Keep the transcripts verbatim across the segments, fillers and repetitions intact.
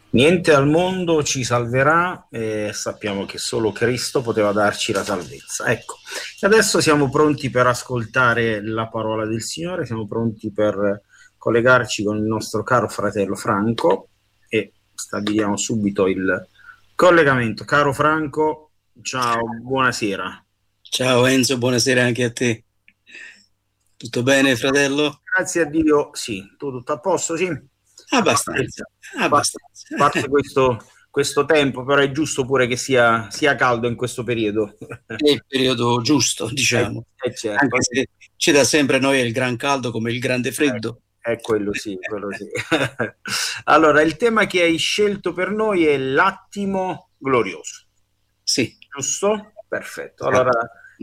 Niente al mondo ci salverà e sappiamo che solo Cristo poteva darci la salvezza. Ecco, adesso siamo pronti per ascoltare la parola del Signore, siamo pronti per collegarci con il nostro caro fratello Franco e stabiliamo subito il collegamento. Caro Franco, ciao, buonasera. Ciao Enzo, buonasera anche a te. Tutto bene, fratello? Grazie a Dio, sì. Tu tutto a posto, sì? A parte, Abbastanza, a parte, abbastanza. a parte questo, questo tempo, però è giusto pure che sia, sia caldo in questo periodo. È il periodo giusto, Eh, diciamo, eh, certo, anche se ci dà sempre noi il gran caldo come il grande freddo. è, è quello sì, quello sì. Allora, il tema che hai scelto per noi è l'attimo glorioso, Sì. giusto? Perfetto. Ah. Allora,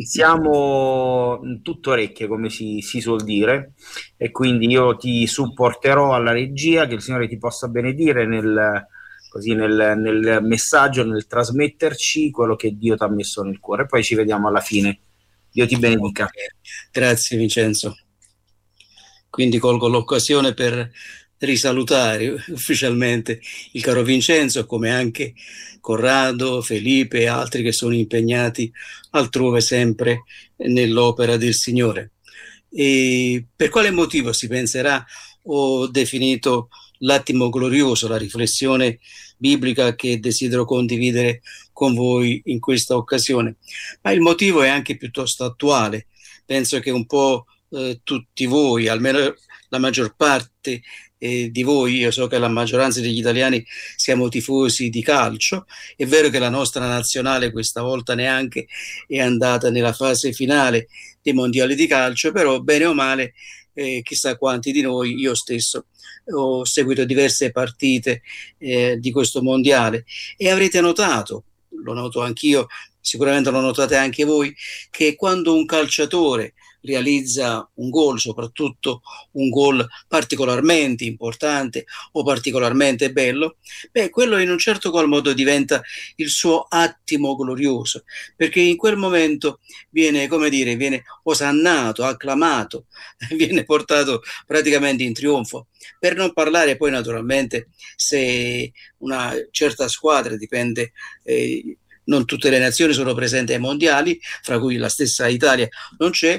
siamo tutto orecchie, come si, si suol dire, e quindi io ti supporterò alla regia, che il Signore ti possa benedire nel, così nel, nel messaggio, nel trasmetterci quello che Dio ti ha messo nel cuore. Poi ci vediamo alla fine. Dio ti benedica. Okay. Grazie Vincenzo. Quindi colgo l'occasione per risalutare ufficialmente il caro Vincenzo, come anche Corrado, Felipe e altri che sono impegnati altrove sempre nell'opera del Signore. E per quale motivo si penserà ho definito l'attimo glorioso, la riflessione biblica che desidero condividere con voi in questa occasione? Ma il motivo è anche piuttosto attuale. Penso che un po' eh, tutti voi, almeno la maggior parte eh, di voi, io so che la maggioranza degli italiani siamo tifosi di calcio, è vero che la nostra nazionale questa volta neanche è andata nella fase finale dei mondiali di calcio, però bene o male eh, chissà quanti di noi, io stesso ho seguito diverse partite eh, di questo mondiale e avrete notato, lo noto anch'io, sicuramente lo notate anche voi, che quando un calciatore realizza un gol, soprattutto un gol particolarmente importante o particolarmente bello, beh, quello in un certo qual modo diventa il suo attimo glorioso, perché in quel momento viene, come dire, viene osannato, acclamato, viene portato praticamente in trionfo. Per non parlare poi naturalmente se una certa squadra, dipende, eh, non tutte le nazioni sono presenti ai mondiali, fra cui la stessa Italia non c'è,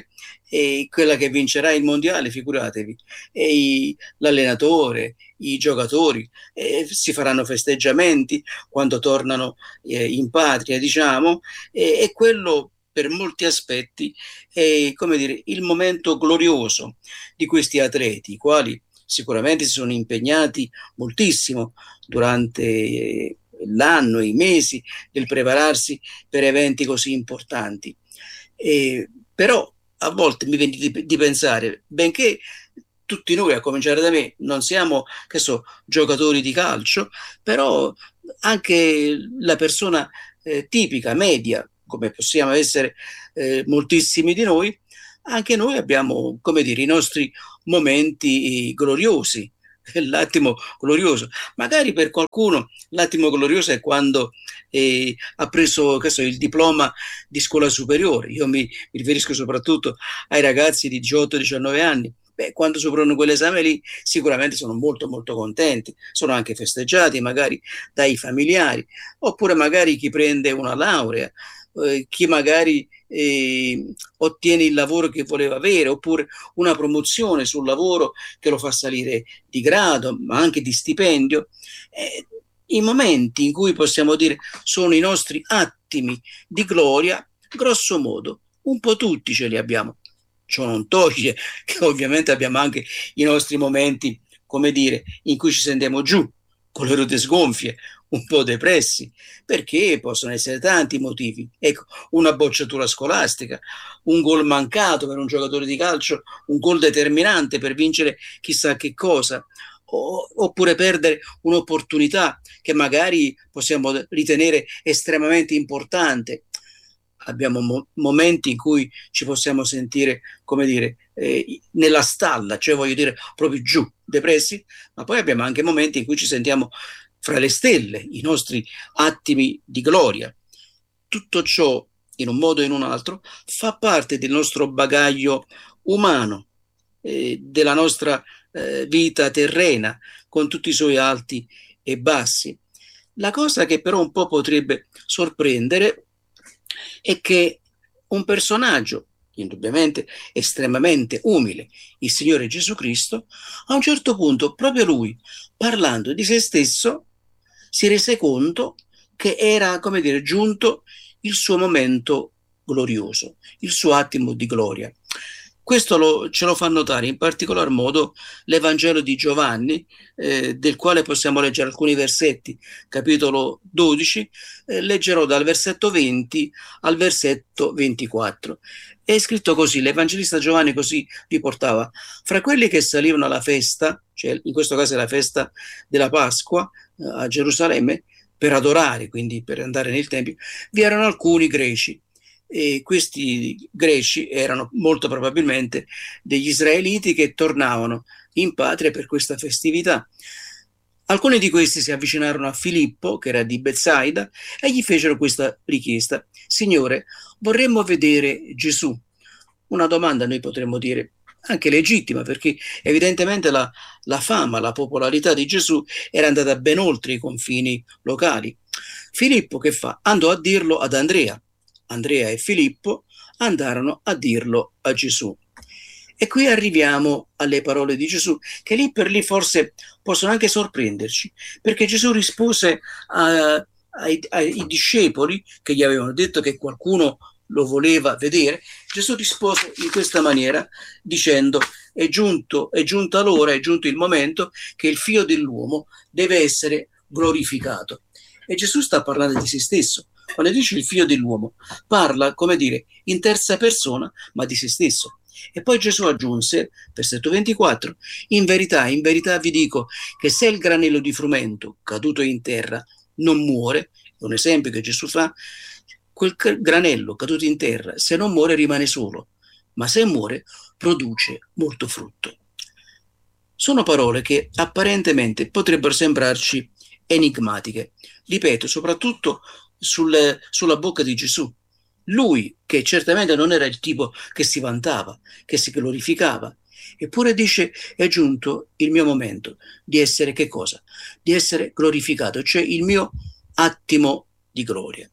e quella che vincerà il mondiale, figuratevi, e i, l'allenatore, i giocatori, eh, si faranno festeggiamenti quando tornano eh, in patria, diciamo, e, e quello per molti aspetti è, come dire, il momento glorioso di questi atleti, i quali sicuramente si sono impegnati moltissimo durante eh, l'anno, i mesi del prepararsi per eventi così importanti. Eh, però a volte mi viene di, di pensare, benché tutti noi, a cominciare da me, non siamo, che so, giocatori di calcio, però anche la persona eh, tipica, media, come possiamo essere eh, moltissimi di noi, anche noi abbiamo, come dire, i nostri momenti gloriosi, l'attimo glorioso. Magari per qualcuno l'attimo glorioso è quando eh, ha preso, che so, il diploma di scuola superiore. Io mi, mi riferisco soprattutto ai ragazzi di diciotto diciannove anni. Beh, quando superano quell'esame lì sicuramente sono molto molto contenti, sono anche festeggiati magari dai familiari, oppure magari chi prende una laurea, eh, chi magari eh, ottiene il lavoro che voleva avere, oppure una promozione sul lavoro che lo fa salire di grado, ma anche di stipendio. Eh, I momenti in cui possiamo dire sono i nostri attimi di gloria, grosso modo, un po' tutti ce li abbiamo. Ciò non toglie che ovviamente abbiamo anche i nostri momenti, come dire, in cui ci sentiamo giù, con le ruote sgonfie, un po' depressi, perché possono essere tanti motivi. Ecco, una bocciatura scolastica, un gol mancato per un giocatore di calcio, un gol determinante per vincere chissà che cosa, o, oppure perdere un'opportunità che magari possiamo ritenere estremamente importante. Abbiamo mo- momenti in cui ci possiamo sentire, come dire, eh, nella stalla, cioè voglio dire proprio giù, depressi, ma poi abbiamo anche momenti in cui ci sentiamo fra le stelle, i nostri attimi di gloria. Tutto ciò, in un modo o in un altro, fa parte del nostro bagaglio umano, eh, della nostra eh, vita terrena, con tutti i suoi alti e bassi. La cosa che però un po' potrebbe sorprendere è che un personaggio indubbiamente estremamente umile, il Signore Gesù Cristo, a un certo punto proprio lui, parlando di se stesso, si rese conto che era, come dire, giunto il suo momento glorioso, il suo attimo di gloria. Questo lo, ce lo fa notare in particolar modo l'Evangelo di Giovanni, eh, del quale possiamo leggere alcuni versetti, capitolo dodici, eh, leggerò dal versetto venti al versetto ventiquattro. È scritto così, l'Evangelista Giovanni così riportava: fra quelli che salivano alla festa, cioè in questo caso è la festa della Pasqua eh, a Gerusalemme, per adorare, quindi per andare nel Tempio, vi erano alcuni greci. E questi greci erano molto probabilmente degli israeliti che tornavano in patria per questa festività. Alcuni di questi si avvicinarono a Filippo, che era di Betsaida, e gli fecero questa richiesta: Signore, vorremmo vedere Gesù. Una domanda, noi potremmo dire, anche legittima, perché evidentemente la, la fama, la popolarità di Gesù era andata ben oltre i confini locali. Filippo che fa? Andò a dirlo ad Andrea. Andrea e Filippo andarono a dirlo a Gesù. E qui arriviamo alle parole di Gesù, che lì per lì forse possono anche sorprenderci, perché Gesù rispose a, ai, ai discepoli che gli avevano detto che qualcuno lo voleva vedere. Gesù rispose in questa maniera, dicendo: è giunto, è giunta l'ora, è giunto il momento che il Figlio dell'uomo deve essere glorificato. E Gesù sta parlando di se stesso. Quando dice il Figlio dell'uomo, parla, come dire, in terza persona, ma di se stesso. E poi Gesù aggiunse, versetto ventiquattro, in verità, in verità vi dico che se il granello di frumento caduto in terra non muore, è un esempio che Gesù fa, quel granello caduto in terra, se non muore rimane solo, ma se muore produce molto frutto. Sono parole che apparentemente potrebbero sembrarci enigmatiche, ripeto, soprattutto sul, sulla bocca di Gesù. Lui, che certamente non era il tipo che si vantava, che si glorificava, eppure dice: è giunto il mio momento di essere che cosa? Di essere glorificato, cioè il mio attimo di gloria.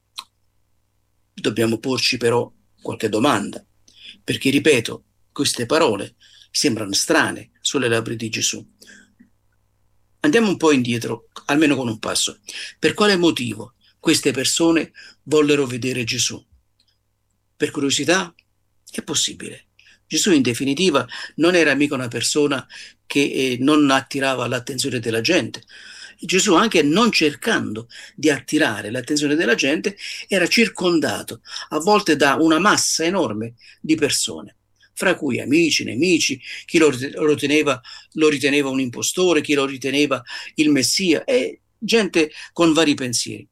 Dobbiamo porci però qualche domanda, perché ripeto, queste parole sembrano strane sulle labbra di Gesù. Andiamo un po' indietro, almeno con un passo. Per quale motivo queste persone vollero vedere Gesù? Per curiosità? È possibile. Gesù in definitiva non era mica una persona che eh, non attirava l'attenzione della gente. Gesù, anche non cercando di attirare l'attenzione della gente, era circondato a volte da una massa enorme di persone, fra cui amici, nemici, chi lo riteneva, lo riteneva un impostore, chi lo riteneva il Messia, e gente con vari pensieri.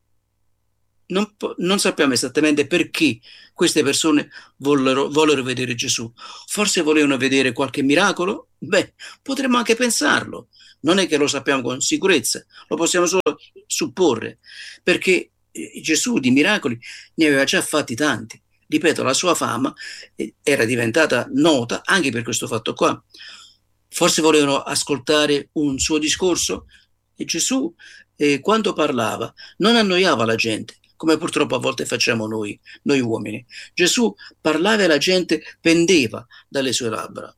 Non, non sappiamo esattamente perché queste persone vollero, vollero vedere Gesù. Forse volevano vedere qualche miracolo? Beh, potremmo anche pensarlo. Non è che lo sappiamo con sicurezza, lo possiamo solo supporre, perché Gesù di miracoli ne aveva già fatti tanti. Ripeto, la sua fama era diventata nota anche per questo fatto qua. Forse volevano ascoltare un suo discorso, e Gesù, eh, quando parlava, non annoiava la gente, come purtroppo a volte facciamo noi, noi uomini. Gesù parlava e la gente pendeva dalle sue labbra.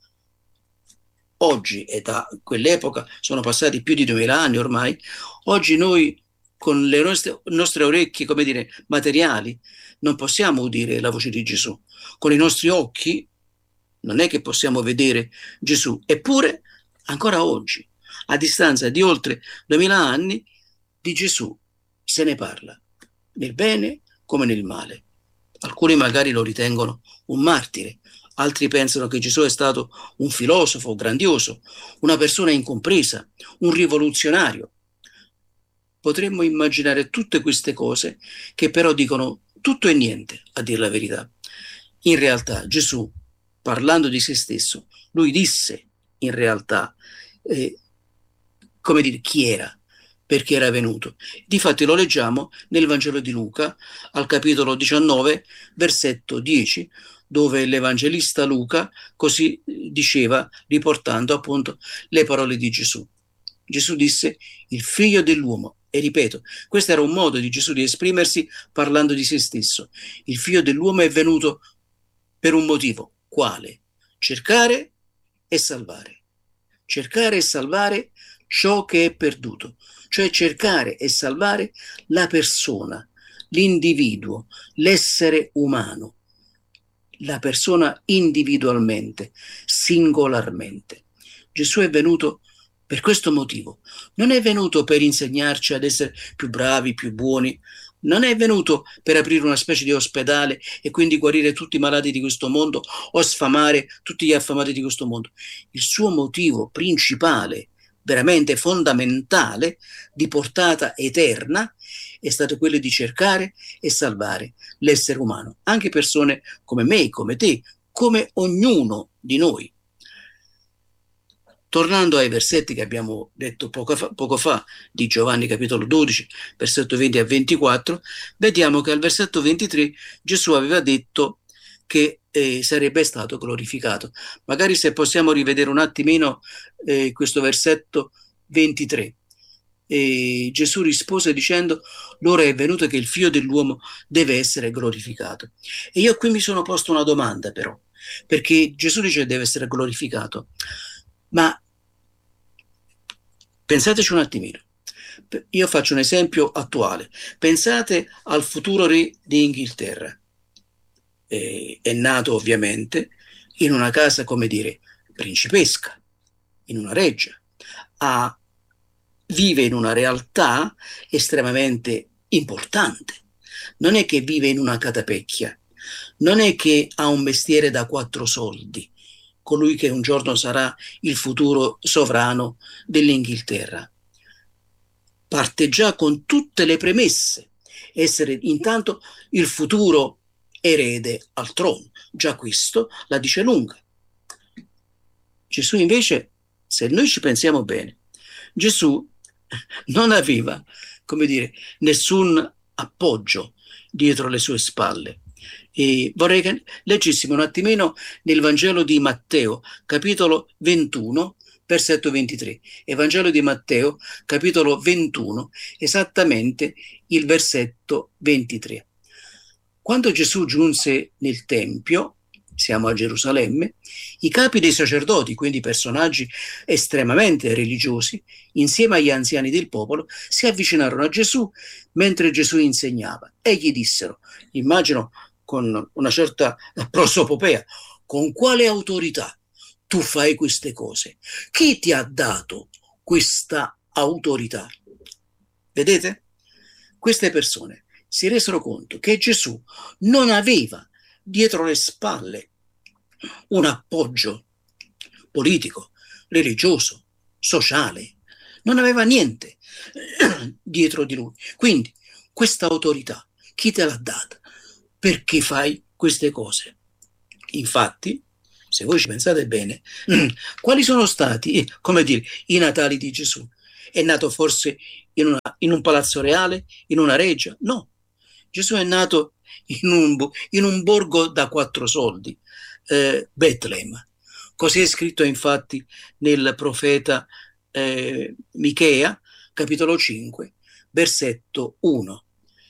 Oggi, e da quell'epoca sono passati più di duemila anni ormai, oggi noi con le nostre, nostre orecchie, come dire, materiali, non possiamo udire la voce di Gesù. Con i nostri occhi non è che possiamo vedere Gesù. Eppure, ancora oggi, a distanza di oltre duemila anni, di Gesù se ne parla, nel bene come nel male. Alcuni magari lo ritengono un martire, altri pensano che Gesù è stato un filosofo grandioso, una persona incompresa, un rivoluzionario. Potremmo immaginare tutte queste cose che però dicono tutto e niente, a dir la verità. In realtà Gesù, parlando di se stesso, lui disse in realtà eh, come dire, chi era, perché era venuto. Difatti lo leggiamo nel Vangelo di Luca, al capitolo diciannove, versetto dieci, dove l'Evangelista Luca così diceva, riportando appunto le parole di Gesù. Gesù disse il figlio dell'uomo. E ripeto, questo era un modo di Gesù di esprimersi parlando di se stesso. Il figlio dell'uomo è venuto per un motivo. Quale? Cercare e salvare. Cercare e salvare ciò che è perduto, cioè cercare e salvare la persona, l'individuo, l'essere umano, la persona individualmente, singolarmente. Gesù è venuto per questo motivo. Non è venuto per insegnarci ad essere più bravi, più buoni. Non è venuto per aprire una specie di ospedale e quindi guarire tutti i malati di questo mondo o sfamare tutti gli affamati di questo mondo. Il suo motivo principale, veramente fondamentale, di portata eterna, è stato quello di cercare e salvare l'essere umano, anche persone come me, come te, come ognuno di noi. Tornando ai versetti che abbiamo detto poco fa, poco fa di Giovanni capitolo dodici, versetto venti a ventiquattro, vediamo che al versetto ventitré Gesù aveva detto che eh, sarebbe stato glorificato. Magari se possiamo rivedere un attimino eh, questo versetto ventitré. E Gesù rispose dicendo: l'ora è venuta che il figlio dell'uomo deve essere glorificato. E io qui mi sono posto una domanda, però, perché Gesù dice deve essere glorificato, ma pensateci un attimino. Io faccio un esempio attuale. Pensate al futuro re di Inghilterra. Eh, è nato ovviamente in una casa, come dire, principesca, in una reggia. Ha vive in una realtà estremamente importante. Non è che vive in una catapecchia, non è che ha un mestiere da quattro soldi, colui che un giorno sarà il futuro sovrano dell'Inghilterra. Parte già con tutte le premesse, essere intanto il futuro erede al trono. Già questo la dice lunga. Gesù invece, se noi ci pensiamo bene, Gesù non aveva, come dire, nessun appoggio dietro le sue spalle. E vorrei che leggessimo un attimino nel Vangelo di Matteo, capitolo ventuno, versetto ventitré. Evangelo di Matteo, capitolo ventuno, esattamente il versetto ventitré. Quando Gesù giunse nel Tempio, siamo a Gerusalemme, i capi dei sacerdoti, quindi personaggi estremamente religiosi, insieme agli anziani del popolo, si avvicinarono a Gesù mentre Gesù insegnava e gli dissero, immagino con una certa prosopopea, con quale autorità tu fai queste cose? Chi ti ha dato questa autorità? Vedete? Queste persone si resero conto che Gesù non aveva dietro le spalle un appoggio politico, religioso, sociale, non aveva niente dietro di lui. Quindi questa autorità chi te l'ha data? Perché fai queste cose? Infatti, se voi ci pensate bene, quali sono stati, come dire, i natali di Gesù? È nato forse in, una, in un palazzo reale, in una reggia? No, Gesù è nato in un, in un borgo da quattro soldi, eh, Betlemme. Così è scritto infatti nel profeta eh, Michea, capitolo cinque, versetto uno,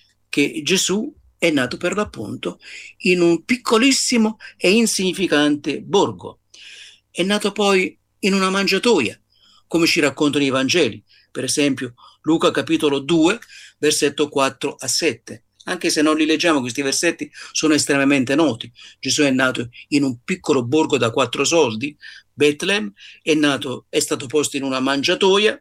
che Gesù è nato per l'appunto in un piccolissimo e insignificante borgo. È nato poi in una mangiatoia, come ci raccontano i Vangeli, per esempio Luca capitolo due, versetto quattro a sette. Anche se non li leggiamo, questi versetti sono estremamente noti. Gesù è nato in un piccolo borgo da quattro soldi, Betlemme, è, nato, è stato posto in una mangiatoia,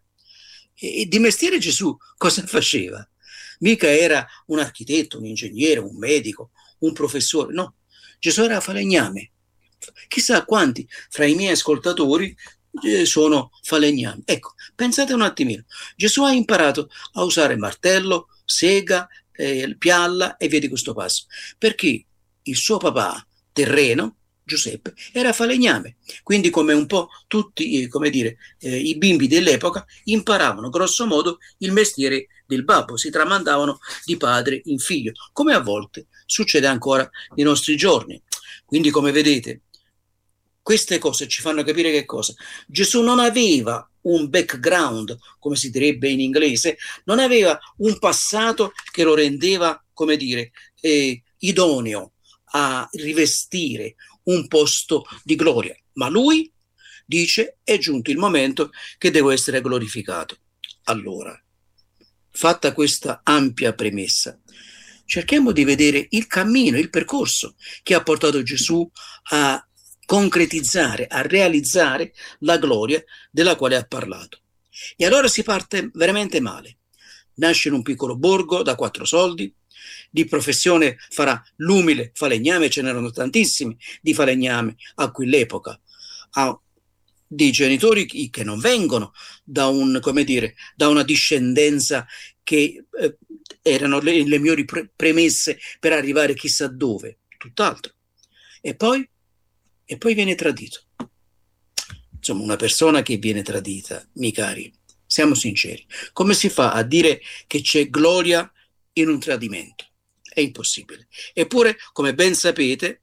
e, e di mestiere Gesù cosa faceva? Mica era un architetto, un ingegnere, un medico, un professore, no. Gesù era falegname. Chissà quanti fra i miei ascoltatori eh, sono falegnami. Ecco, pensate un attimino. Gesù ha imparato a usare martello, sega, eh, pialla e via di questo passo, perché il suo papà terreno, Giuseppe, era falegname, quindi come un po' tutti eh, come dire, eh, i bimbi dell'epoca imparavano grosso modo il mestiere del babbo, si tramandavano di padre in figlio, come a volte succede ancora nei nostri giorni. Quindi come vedete, queste cose ci fanno capire che cosa? Gesù non aveva un background, come si direbbe in inglese, non aveva un passato che lo rendeva, come dire, eh, idoneo a rivestire un posto di gloria, ma lui dice: è giunto il momento che devo essere glorificato. Allora, fatta questa ampia premessa, cerchiamo di vedere il cammino, il percorso che ha portato Gesù a concretizzare, a realizzare la gloria della quale ha parlato. E allora si parte veramente male. Nasce in un piccolo borgo da quattro soldi, di professione farà l'umile falegname, ce n'erano tantissimi di falegname a quell'epoca, ha dei genitori che non vengono da un, come dire, da una discendenza che eh, erano le, le migliori pre- premesse per arrivare chissà dove, tutt'altro. E poi, e poi viene tradito. Insomma, una persona che viene tradita, miei cari, siamo sinceri, come si fa a dire che c'è gloria in un tradimento? È impossibile. Eppure, come ben sapete,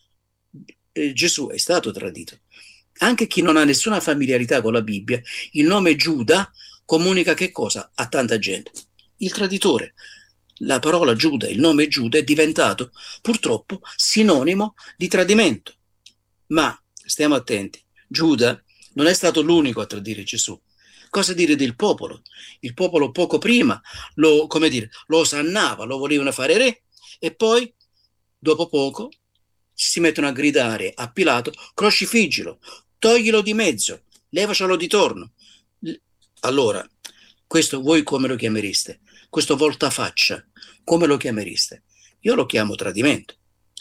eh, Gesù è stato tradito. Anche chi non ha nessuna familiarità con la Bibbia, il nome Giuda comunica che cosa a tanta gente? Il traditore. La parola Giuda, il nome Giuda è diventato purtroppo sinonimo di tradimento. Ma stiamo attenti, Giuda non è stato l'unico a tradire Gesù. Cosa dire del popolo? Il popolo poco prima lo, come dire, lo osannava, lo volevano fare re, e poi dopo poco si mettono a gridare a Pilato: crocifiggilo, toglilo di mezzo, levacelo di torno. Allora, questo voi come lo chiamereste? Questo voltafaccia, come lo chiamereste? Io lo chiamo tradimento.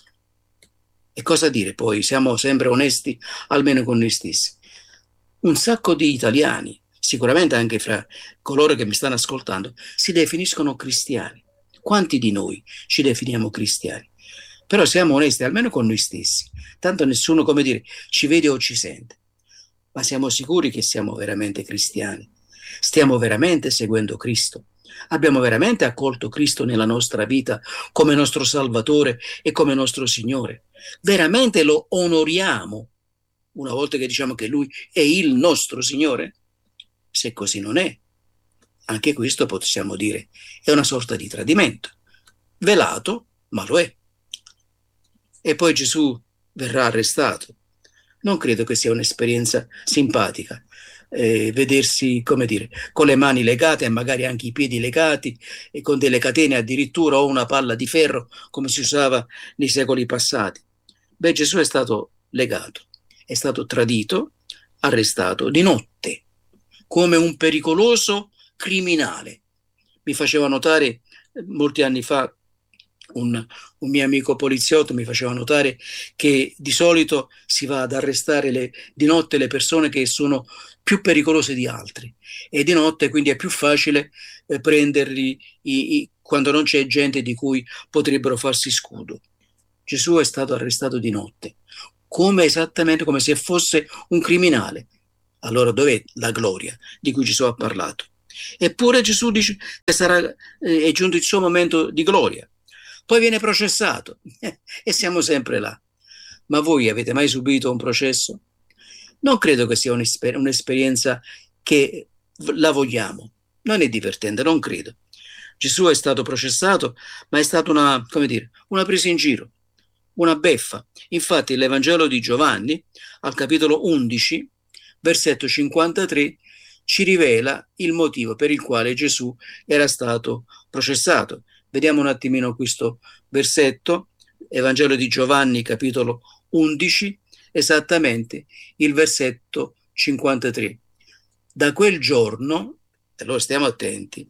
E cosa dire poi? Siamo sempre onesti, almeno con noi stessi. Un sacco di italiani, sicuramente anche fra coloro che mi stanno ascoltando, si definiscono cristiani. Quanti di noi ci definiamo cristiani? Però siamo onesti, almeno con noi stessi. Tanto nessuno, come dire, ci vede o ci sente. Ma siamo sicuri che siamo veramente cristiani? Stiamo veramente seguendo Cristo? Abbiamo veramente accolto Cristo nella nostra vita come nostro Salvatore e come nostro Signore? Veramente lo onoriamo una volta che diciamo che Lui è il nostro Signore? Se così non è, anche questo possiamo dire è una sorta di tradimento. Velato, ma lo è. E poi Gesù verrà arrestato. Non credo che sia un'esperienza simpatica. Eh, vedersi, come dire, con le mani legate e magari anche i piedi legati e con delle catene addirittura o una palla di ferro come si usava nei secoli passati. Beh, Gesù è stato legato, è stato tradito, arrestato di notte come un pericoloso criminale. Mi faceva notare molti anni fa un, un mio amico poliziotto, mi faceva notare che di solito si va ad arrestare le, di notte le persone che sono più pericolose di altri, e di notte quindi è più facile eh, prenderli i, i, quando non c'è gente di cui potrebbero farsi scudo. Gesù è stato arrestato di notte, come esattamente come se fosse un criminale. Allora dov'è la gloria di cui Gesù ha parlato? Eppure Gesù dice che sarà, eh, è giunto il suo momento di gloria. Poi viene processato eh, e siamo sempre là. Ma voi avete mai subito un processo? Non credo che sia un'esper- un'esperienza che la vogliamo. Non è divertente, non credo. Gesù è stato processato, ma è stata una, come dire, una presa in giro, una beffa. Infatti l'Evangelo di Giovanni, al capitolo undici, versetto cinquantatré, ci rivela il motivo per il quale Gesù era stato processato. Vediamo un attimino questo versetto, Evangelo di Giovanni, capitolo undici, esattamente il versetto cinquantatré. Da quel giorno, e allora stiamo attenti,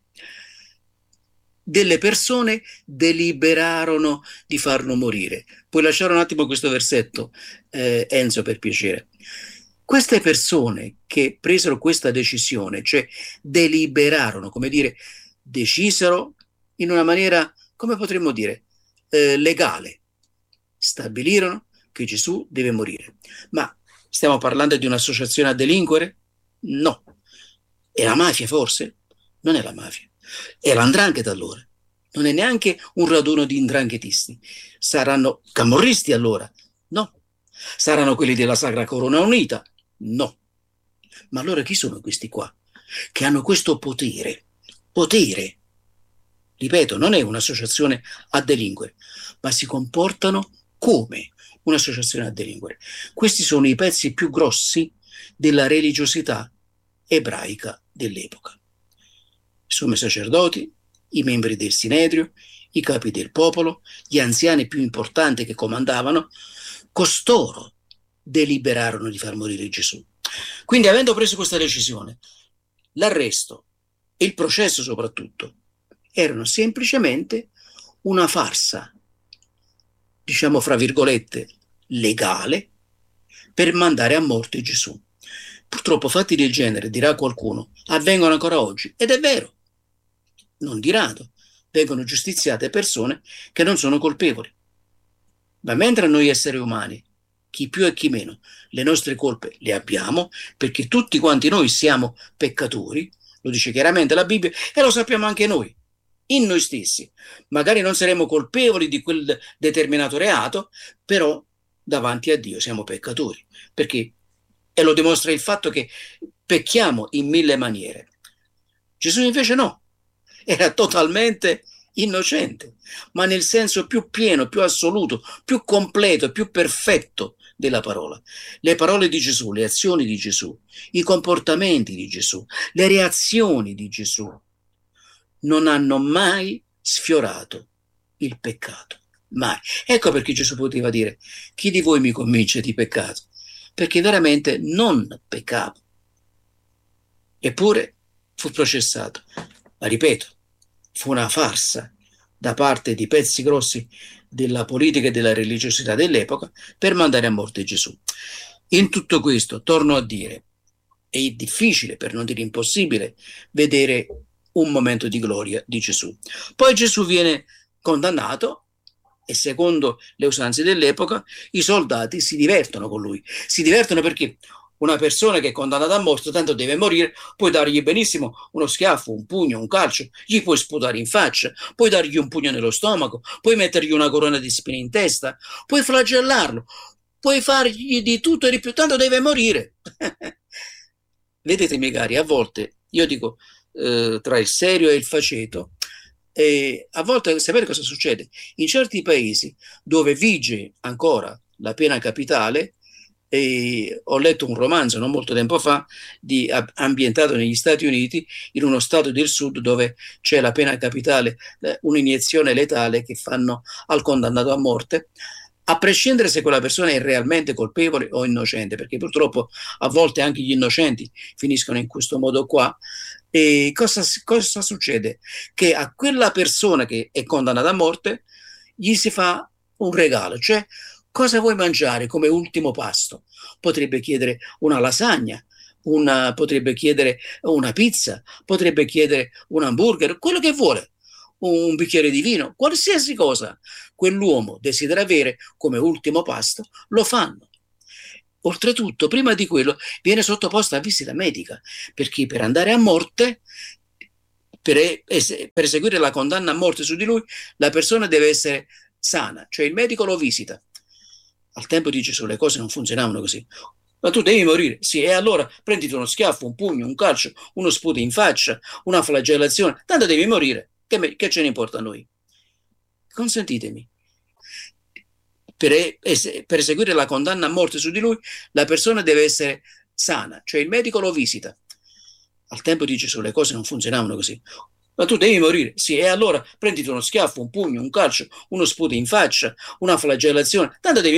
delle persone deliberarono di farlo morire. Puoi lasciare un attimo questo versetto, eh, Enzo, per piacere. Queste persone che presero questa decisione, cioè deliberarono, come dire, decisero in una maniera, come potremmo dire, eh, legale, stabilirono che Gesù deve morire. Ma stiamo parlando di un'associazione a delinquere? No. È la mafia forse? Non è la mafia. È l'andrangheta allora. Non è neanche un raduno di indranghetisti. Saranno camorristi allora? No. Saranno quelli della Sacra Corona Unita? No. Ma allora chi sono questi qua? Che hanno questo potere? Potere. Ripeto, non è un'associazione a delinquere, ma si comportano come un'associazione a delinquere. Questi sono i pezzi più grossi della religiosità ebraica dell'epoca. I sommi sacerdoti, i membri del Sinedrio, i capi del popolo, gli anziani più importanti che comandavano, costoro deliberarono di far morire Gesù. Quindi, avendo preso questa decisione, l'arresto e il processo soprattutto erano semplicemente una farsa, diciamo fra virgolette, legale, per mandare a morte Gesù. Purtroppo fatti del genere, dirà qualcuno, avvengono ancora oggi, ed è vero. Non di rado vengono giustiziate persone che non sono colpevoli. Ma mentre noi esseri umani, chi più e chi meno, le nostre colpe le abbiamo, perché tutti quanti noi siamo peccatori, lo dice chiaramente la Bibbia, e lo sappiamo anche noi, in noi stessi. Magari non saremo colpevoli di quel determinato reato, però davanti a Dio siamo peccatori, perché, e lo dimostra il fatto che pecchiamo in mille maniere. Gesù invece no, era totalmente innocente, ma nel senso più pieno, più assoluto, più completo, più perfetto della parola. Le parole di Gesù, le azioni di Gesù, i comportamenti di Gesù, le reazioni di Gesù non hanno mai sfiorato il peccato. Mai. Ecco perché Gesù poteva dire: chi di voi mi convince di peccato? Perché veramente non peccava. Eppure fu processato. Ma ripeto, fu una farsa da parte di pezzi grossi della politica e della religiosità dell'epoca per mandare a morte Gesù. In tutto questo, torno a dire, è difficile, per non dire impossibile, vedere un momento di gloria di Gesù. Poi Gesù viene condannato e, secondo le usanze dell'epoca, i soldati si divertono con lui. Si divertono perché una persona che è condannata a morte, tanto deve morire, puoi dargli benissimo uno schiaffo, un pugno, un calcio, gli puoi sputare in faccia, puoi dargli un pugno nello stomaco, puoi mettergli una corona di spine in testa, puoi flagellarlo, puoi fargli di tutto e di più, tanto deve morire. Vedete, miei cari, a volte, io dico, eh, tra il serio e il faceto, e a volte sapete cosa succede? In certi paesi dove vige ancora la pena capitale, e ho letto un romanzo non molto tempo fa di, ambientato negli Stati Uniti, in uno stato del sud dove c'è la pena capitale, eh, un'iniezione letale che fanno al condannato a morte, a prescindere se quella persona è realmente colpevole o innocente, perché purtroppo a volte anche gli innocenti finiscono in questo modo qua. E cosa, cosa succede? Che a quella persona che è condannata a morte gli si fa un regalo, cioè: cosa vuoi mangiare come ultimo pasto? Potrebbe chiedere una lasagna, una, potrebbe chiedere una pizza, potrebbe chiedere un hamburger, quello che vuole, un bicchiere di vino, qualsiasi cosa quell'uomo desidera avere come ultimo pasto, lo fanno. Oltretutto, prima di quello, viene sottoposta a visita medica, perché per andare a morte, per, per eseguire la condanna a morte su di lui, la persona deve essere sana, cioè il medico lo visita. Al tempo di Gesù le cose non funzionavano così. Ma tu devi morire. Sì, e allora prenditi uno schiaffo, un pugno, un calcio, uno sputo in faccia, una flagellazione, tanto devi morire. Che, me, che ce ne importa a noi? Consentitemi. Per, per eseguire la condanna a morte su di lui, la persona deve essere sana, cioè il medico lo visita. Al tempo di Gesù le cose non funzionavano così. Ma tu devi morire. Sì, e allora prenditi uno schiaffo, un pugno, un calcio, uno sputo in faccia, una flagellazione, tanto devi